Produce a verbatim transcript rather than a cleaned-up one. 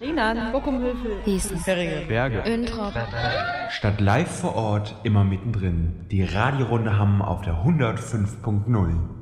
Inan, Bockumhövel, Hessen, Ferringen, Berge, Öntrop. Statt live vor Ort, immer mittendrin. Die Radiorunde Hamm auf der hundertfünf Punkt null.